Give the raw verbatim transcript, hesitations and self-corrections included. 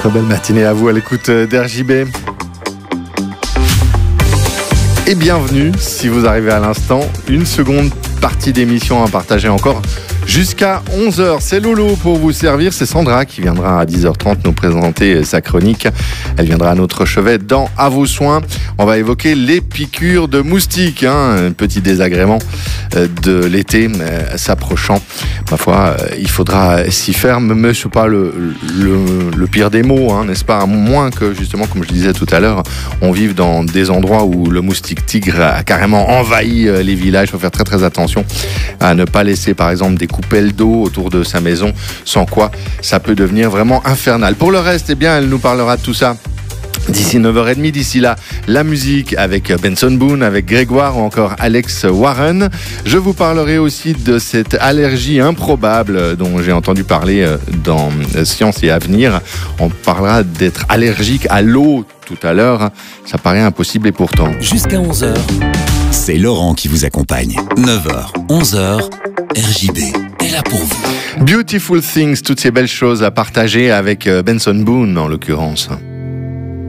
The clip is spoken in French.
Très belle matinée à vous à l'écoute d'R J B. Et bienvenue, si vous arrivez à l'instant, une seconde partie d'émission à partager encore jusqu'à onze heures. C'est Lolo pour vous servir, c'est Sandra qui viendra à dix heures trente nous présenter sa chronique. Elle viendra à notre chevet dans À vos soins. On va évoquer les piqûres de moustiques, hein, un petit désagrément de l'été s'approchant. Ma foi, il faudra s'y faire, mais ce n'est pas le, le, le pire des mots, hein, n'est-ce pas? À moins que, justement, comme je disais tout à l'heure, on vive dans des endroits où le moustique tigre a carrément envahi les villages. Il faut faire très très attention à ne pas laisser, par exemple, des coupelles d'eau autour de sa maison, sans quoi ça peut devenir vraiment infernal. Pour le reste, eh bien, elle nous parlera de tout ça d'ici neuf heures trente. D'ici là, la musique avec Benson Boone, avec Grégoire ou encore Alex Warren. Je vous parlerai aussi de cette allergie improbable dont j'ai entendu parler dans Science et Avenir. On parlera d'être allergique à l'eau tout à l'heure. Ça paraît impossible et pourtant. Jusqu'à onze heures, c'est Laurent qui vous accompagne. neuf heures, onze heures, R J B est là pour vous. Beautiful Things, toutes ces belles choses à partager avec Benson Boone en l'occurrence.